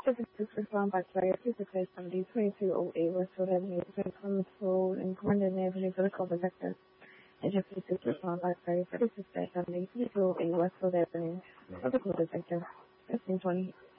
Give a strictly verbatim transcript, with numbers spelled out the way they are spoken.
Statistics respond by player two seventy twenty-two oh eight Westfield Avenue, Clemens Road, and Corndon Avenue for the call detector. And statistics respond by player thirty-six seventy twenty-two oh eight Westfield Avenue for the call detector. fifteen twenty.